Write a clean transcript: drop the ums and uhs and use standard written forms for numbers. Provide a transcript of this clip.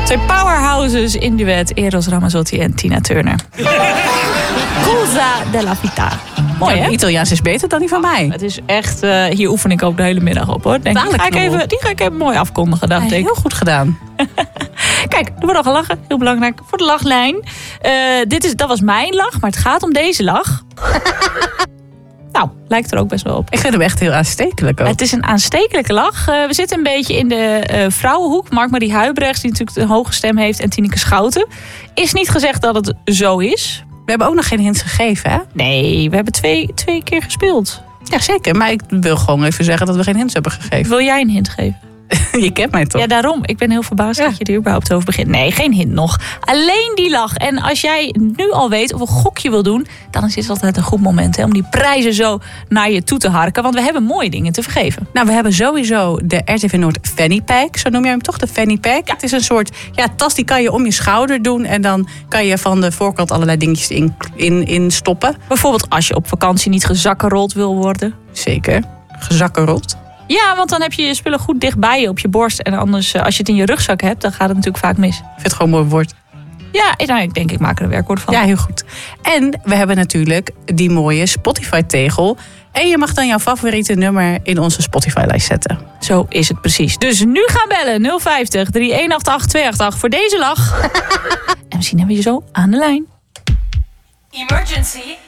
Twee powerhouses in duet. Eros Ramazzotti en Tina Turner. Cosa della vita. Mooi, hè? Italiaans is beter dan die van mij. Het is echt... hier oefen ik ook de hele middag op, hoor. Die ga ik even mooi afkondigen, dacht ik. Heel goed gedaan. Kijk, er wordt al gelachen. Heel belangrijk voor de lachlijn. Dat was mijn lach, maar het gaat om deze lach. Nou, lijkt er ook best wel op. Ik vind hem echt heel aanstekelijk ook. Het is een aanstekelijke lach. We zitten een beetje in de vrouwenhoek. Mark-Marie Huibrechts, die natuurlijk een hoge stem heeft. En Tineke Schouten. Is niet gezegd dat het zo is. We hebben ook nog geen hints gegeven, hè? Nee, we hebben twee keer gespeeld. Ja, zeker. Maar ik wil gewoon even zeggen dat we geen hints hebben gegeven. Wil jij een hint geven? Je kent mij toch? Ja, daarom. Ik ben heel verbaasd dat je er überhaupt over begint. Nee, geen hint nog. Alleen die lach. En als jij nu al weet of een gokje wil doen... dan is dit altijd een goed moment, hè, om die prijzen zo naar je toe te harken. Want we hebben mooie dingen te vergeven. Nou, we hebben sowieso de RTV Noord Fanny Pack. Zo noem jij hem toch, de Fanny Pack? Ja. Het is een soort tas, die kan je om je schouder doen... en dan kan je van de voorkant allerlei dingetjes in stoppen. Bijvoorbeeld als je op vakantie niet gezakkenrold wil worden. Zeker. Gezakkenrold. Ja, want dan heb je je spullen goed dicht bij je op je borst. En anders, als je het in je rugzak hebt, dan gaat het natuurlijk vaak mis. Ik vind het gewoon een mooi woord. Ja, nou, ik denk ik maak er een werkwoord van. Ja, heel goed. En we hebben natuurlijk die mooie Spotify-tegel. En je mag dan jouw favoriete nummer in onze Spotify-lijst zetten. Zo is het precies. Dus nu gaan bellen 050 3188 288 voor deze lach. En misschien hebben we je zo aan de lijn. Emergency.